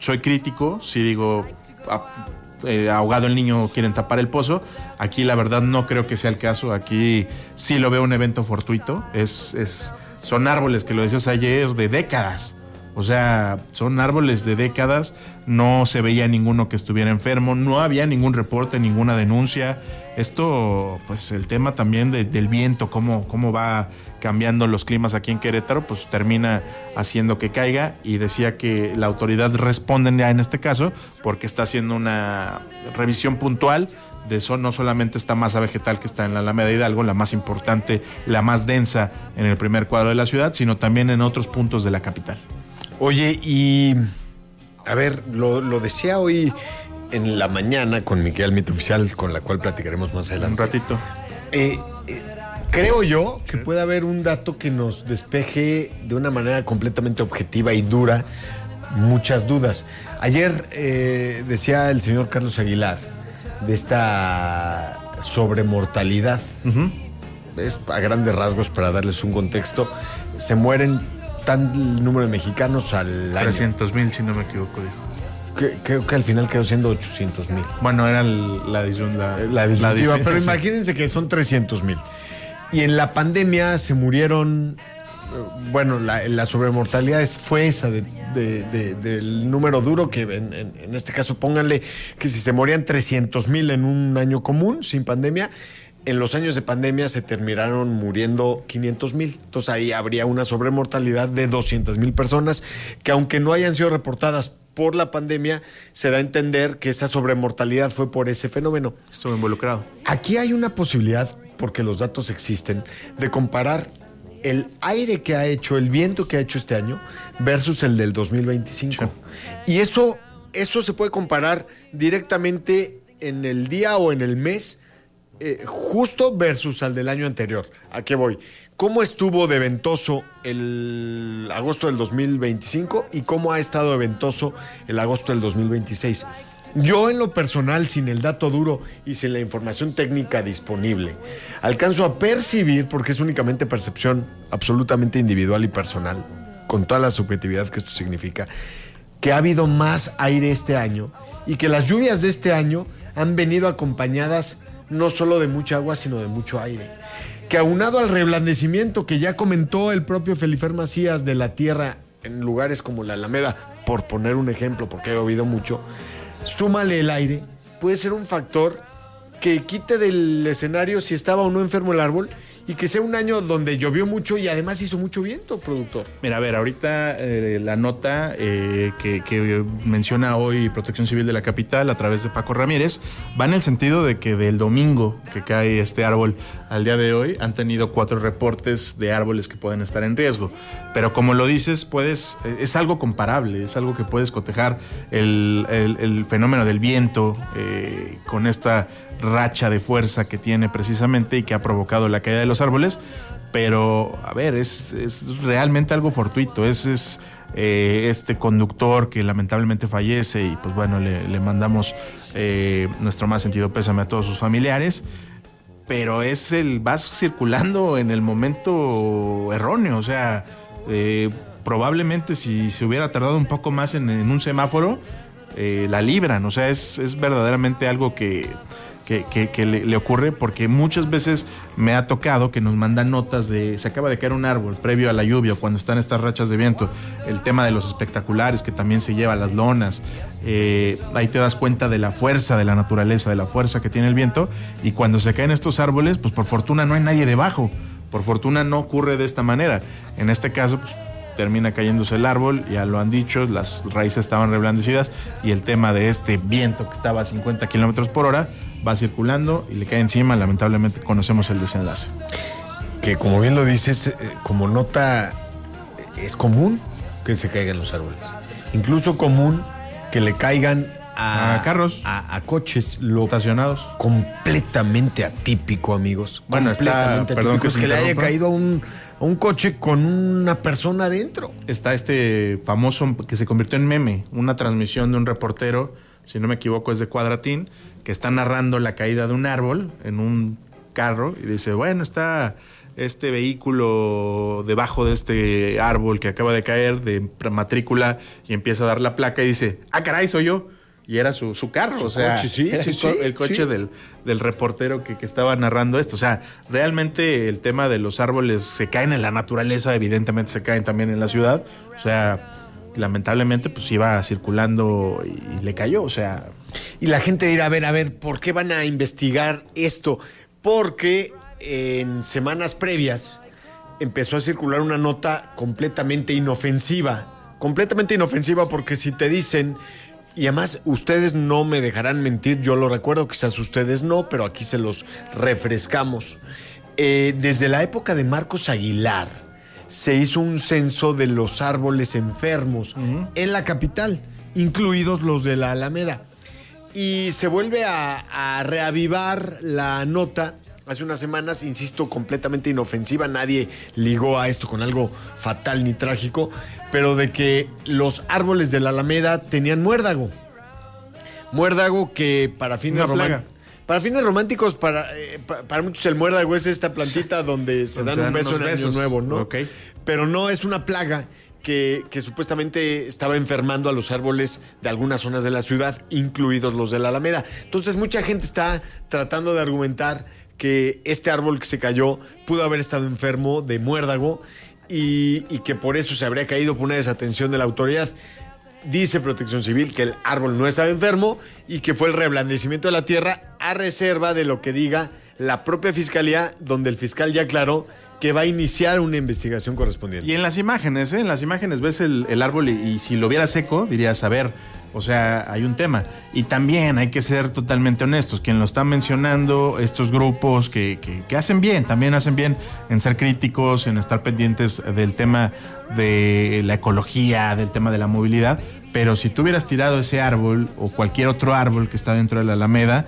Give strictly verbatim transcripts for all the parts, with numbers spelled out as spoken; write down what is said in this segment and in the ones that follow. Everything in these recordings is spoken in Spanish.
soy crítico, sí digo, a, eh, ahogado el niño, quieren tapar el pozo. Aquí la verdad no creo que sea el caso. Aquí sí lo veo un evento fortuito. Es, es, son árboles, que lo decías ayer, de décadas. O sea, son árboles de décadas, no se veía ninguno que estuviera enfermo, no había ningún reporte, ninguna denuncia. Esto, pues el tema también de, del viento, cómo, cómo va cambiando los climas aquí en Querétaro, pues termina haciendo que caiga, y decía que la autoridad responde ya en este caso porque está haciendo una revisión puntual de eso, no solamente esta masa vegetal que está en la Alameda Hidalgo, la más importante, la más densa en el primer cuadro de la ciudad, sino también en otros puntos de la capital. Oye, y a ver, lo, lo decía hoy en la mañana con Miquel Mito Oficial, con la cual platicaremos más adelante. Un ratito. Eh, eh, creo yo que puede haber un dato que nos despeje de una manera completamente objetiva y dura muchas dudas. Ayer eh, decía el señor Carlos Aguilar de esta sobremortalidad. Uh-huh. Es a grandes rasgos, para darles un contexto, se mueren tan número de mexicanos al año. trescientos mil, si no me equivoco, dijo. Que, creo que al final quedó siendo ochocientos mil. Bueno, era el, la disyuntiva. La, la disyuntiva, pero imagínense que son trescientos mil. Y en la pandemia se murieron, bueno, la, la sobremortalidad es, fue esa de, de, de, del número duro, que en, en, en este caso pónganle que si se morían trescientos mil en un año común, sin pandemia, en los años de pandemia se terminaron muriendo quinientos mil. Entonces ahí habría una sobremortalidad de doscientas mil personas, que aunque no hayan sido reportadas por la pandemia, se da a entender que esa sobremortalidad fue por ese fenómeno. Estuvo involucrado. Aquí hay una posibilidad, porque los datos existen, de comparar el aire que ha hecho, el viento que ha hecho este año versus el del dos mil veinticinco. Sí. Y eso, eso se puede comparar directamente en el día o en el mes, Eh, justo versus al del año anterior. ¿A qué voy? ¿Cómo estuvo de ventoso el agosto del dos mil veinticinco y cómo ha estado de ventoso el agosto del dos mil veintiséis? Yo, en lo personal, sin el dato duro y sin la información técnica disponible, alcanzo a percibir, porque es únicamente percepción absolutamente individual y personal, con toda la subjetividad que esto significa, que ha habido más aire este año y que las lluvias de este año han venido acompañadas no solo de mucha agua, sino de mucho aire. Que aunado al reblandecimiento que ya comentó el propio Felifer Macías de la tierra en lugares como la Alameda, por poner un ejemplo, porque he oído mucho, súmale el aire, puede ser un factor que quite del escenario si estaba o no enfermo el árbol, y que sea un año donde llovió mucho y además hizo mucho viento, productor. Mira, a ver, ahorita eh, la nota eh, que, que menciona hoy Protección Civil de la capital a través de Paco Ramírez va en el sentido de que del domingo que cae este árbol al día de hoy han tenido cuatro reportes de árboles que pueden estar en riesgo. Pero como lo dices, puedes, es algo comparable, es algo que puedes cotejar el, el, el fenómeno del viento eh, con esta racha de fuerza que tiene precisamente y que ha provocado la caída de los árboles, pero a ver, es, es realmente algo fortuito. Es, es eh, este conductor que lamentablemente fallece y pues bueno, le, le mandamos eh, nuestro más sentido pésame a todos sus familiares, pero es el vas circulando en el momento erróneo. O sea, eh, probablemente si se hubiera tardado un poco más en, en un semáforo, eh, la libran. O sea, es, es verdaderamente algo que que, que, que le, le ocurre, porque muchas veces me ha tocado que nos mandan notas de se acaba de caer un árbol previo a la lluvia, cuando están estas rachas de viento, el tema de los espectaculares que también se lleva, las lonas, eh, ahí te das cuenta de la fuerza de la naturaleza, de la fuerza que tiene el viento, y cuando se caen estos árboles, pues por fortuna no hay nadie debajo, por fortuna no ocurre de esta manera. En este caso, pues termina cayéndose el árbol, ya lo han dicho, las raíces estaban reblandecidas y el tema de este viento que estaba a cincuenta kilómetros por hora va circulando y le cae encima. Lamentablemente conocemos el desenlace. Que como bien lo dices, eh, como nota, es común que se caigan los árboles. Incluso común que le caigan a, a carros, a, a coches lo estacionados. Completamente atípico, amigos. Bueno, completamente está, perdón, atípico. que, que le haya caído a un, a un coche con una persona adentro. Está este famoso que se convirtió en meme, una transmisión de un reportero, si no me equivoco es de Cuadratín, que está narrando la caída de un árbol en un carro y dice, bueno, está este vehículo debajo de este árbol que acaba de caer de matrícula y empieza a dar la placa y dice, ah, caray, soy yo. Y era su, su carro, Su o sea, coche, sí, era sí, el, sí, co- el coche sí. del, del reportero que, que estaba narrando esto. O sea, realmente el tema de los árboles se caen en la naturaleza, evidentemente se caen también en la ciudad. O sea, lamentablemente pues iba circulando y, y le cayó, o sea... Y la gente dirá, a ver, a ver, ¿por qué van a investigar esto? Porque en semanas previas empezó a circular una nota completamente inofensiva. Completamente inofensiva porque si te dicen... Y además, ustedes no me dejarán mentir, yo lo recuerdo, quizás ustedes no, pero aquí se los refrescamos. Eh, desde la época de Marcos Aguilar se hizo un censo de los árboles enfermos uh-huh. en la capital, incluidos los de la Alameda. Y se vuelve a, a reavivar la nota hace unas semanas, insisto, completamente inofensiva, nadie ligó a esto con algo fatal ni trágico, pero de que los árboles de la Alameda tenían muérdago. Muérdago que para fines románticos... Para fines románticos, para, eh, pa, para muchos el muérdago es esta plantita donde se dan, se dan un beso en Año Nuevo, ¿no? Okay. Pero no es una plaga que, que supuestamente estaba enfermando a los árboles de algunas zonas de la ciudad, incluidos los de la Alameda. Entonces mucha gente está tratando de argumentar que este árbol que se cayó pudo haber estado enfermo de muérdago y, y que por eso se habría caído por una desatención de la autoridad. Dice Protección Civil que el árbol no estaba enfermo y que fue el reblandecimiento de la tierra a reserva de lo que diga la propia fiscalía, donde el fiscal ya aclaró que va a iniciar una investigación correspondiente. Y en las imágenes, ¿eh? En las imágenes ves el, el árbol y, y si lo viera seco dirías, a ver, o sea, hay un tema. Y también hay que ser totalmente honestos, quien lo está mencionando, estos grupos que, que, que hacen bien, también hacen bien en ser críticos, en estar pendientes del tema de la ecología, del tema de la movilidad, pero si tú hubieras tirado ese árbol o cualquier otro árbol que está dentro de la Alameda,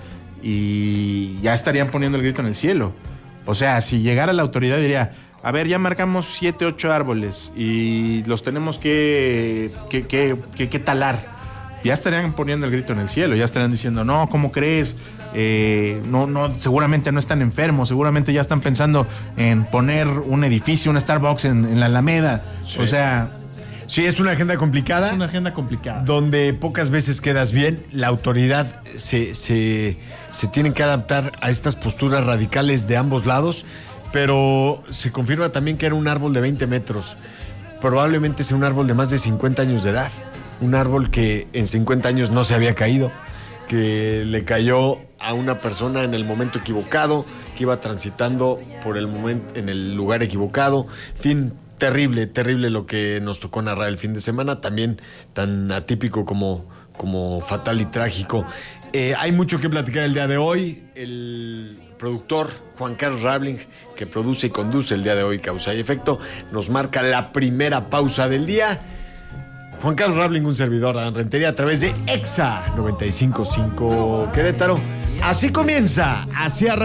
y ya estarían poniendo el grito en el cielo. O sea, si llegara la autoridad diría, a ver, ya marcamos siete, ocho árboles y los tenemos que, que, que, que, que talar. Ya estarían poniendo el grito en el cielo, ya estarían diciendo, no, ¿cómo crees? Eh, no, no, seguramente no están enfermos, seguramente ya están pensando en poner un edificio, un Starbucks en, en la Alameda. Sí. O sea... Sí, es una agenda complicada. Es una agenda complicada. Donde pocas veces quedas bien. La autoridad se, se, se tiene que adaptar a estas posturas radicales de ambos lados, pero se confirma también que era un árbol de veinte metros. Probablemente sea un árbol de más de cincuenta años de edad. Un árbol que en cincuenta años no se había caído, que le cayó a una persona en el momento equivocado, que iba transitando por el momento, en el lugar equivocado. En fin, terrible, terrible lo que nos tocó narrar el fin de semana, también tan atípico como, como fatal y trágico. Eh, hay mucho que platicar el día de hoy. El productor Juan Carlos Rabling, que produce y conduce el día de hoy Causa y Efecto, nos marca la primera pausa del día. Juan Carlos Rabling, un servidor de Rentería a través de EXA noventa y cinco punto cinco Querétaro. Así comienza, así arranca.